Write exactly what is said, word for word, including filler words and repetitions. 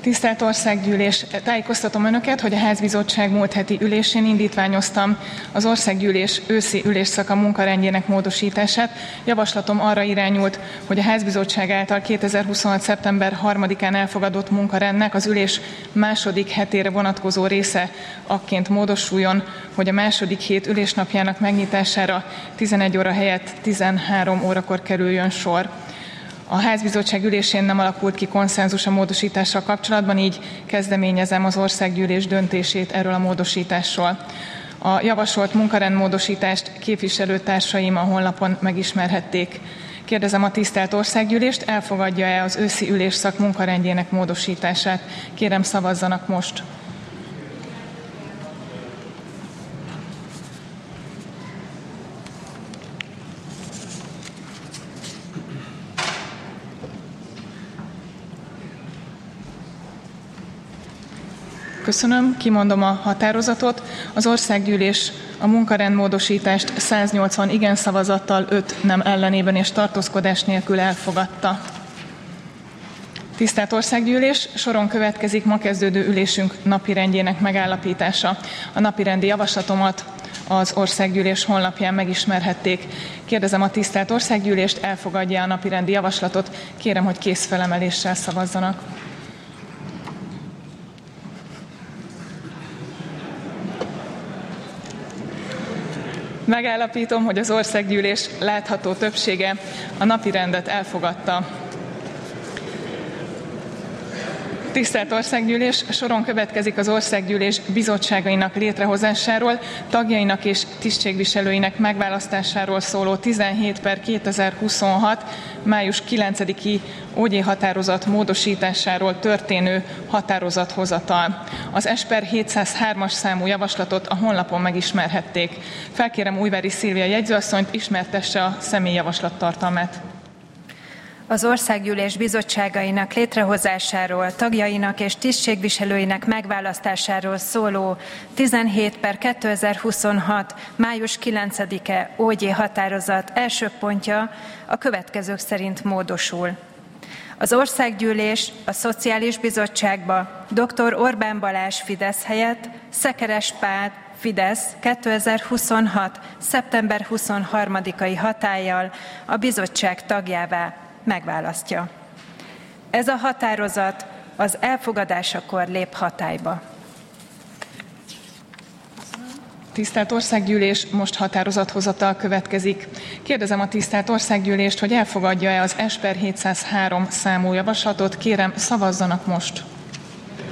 Tisztelt Országgyűlés, tájékoztatom Önöket, hogy a Házbizottság múlt heti ülésén indítványoztam az Országgyűlés őszi ülésszaka munkarendjének módosítását. Javaslatom arra irányult, hogy a Házbizottság által kétezer-huszonhat. szeptember harmadikán elfogadott munkarendnek az ülés második hetére vonatkozó része akként módosuljon, hogy a második hét ülésnapjának megnyitására tizenegy óra helyett tizenhárom órakor kerüljön sor. A Házbizottság ülésén nem alakult ki konszenzus a módosítással kapcsolatban, így kezdeményezem az Országgyűlés döntését erről a módosításról. A javasolt munkarendmódosítást képviselőtársaim a honlapon megismerhették. Kérdezem a tisztelt Országgyűlést, elfogadja-e az őszi ülésszak munkarendjének módosítását? Kérem, szavazzanak most! Köszönöm, kimondom a határozatot. Az Országgyűlés a munkarendmódosítást száznyolcvan igen szavazattal, öt nem ellenében és tartózkodás nélkül elfogadta. Tisztelt Országgyűlés, soron következik ma kezdődő ülésünk napirendjének megállapítása. A napirendi javaslatomat az Országgyűlés honlapján megismerhették. Kérdezem a tisztelt Országgyűlést, elfogadja a napirendi javaslatot. Kérem, hogy kézfelemeléssel szavazzanak. Megállapítom, hogy az Országgyűlés látható többsége a napirendet elfogadta. Tisztelt Országgyűlés, soron következik az Országgyűlés bizottságainak létrehozásáról, tagjainak és tisztségviselőinek megválasztásáról szóló tizenhét per kétezer-huszonhat. május kilencediki ó gyé határozat módosításáról történő határozathozatal. Az es per hétszázhármas számú javaslatot a honlapon megismerhették. Felkérem Újvári Szilvia jegyzőasszonyt, ismertesse a személyjavaslat tartalmát. Az Országgyűlés bizottságainak létrehozásáról, tagjainak és tisztségviselőinek megválasztásáról szóló tizenhét per kétezer-huszonhat. május kilencedike ó gyé határozat első pontja a következők szerint módosul. Az Országgyűlés a Szociális Bizottságba doktor Orbán Balázs Fidesz helyett Szekeres Pál Fidesz kétezer-huszonhat. szeptember huszonharmadikai hatállyal a bizottság tagjává megválasztja. Ez a határozat az elfogadásakor lép hatályba. Tisztelt Országgyűlés, most határozathozatal következik. Kérdezem a tisztelt Országgyűlést, hogy elfogadja-e az es per hétszázhárom számú javaslatot. Kérem, szavazzanak most!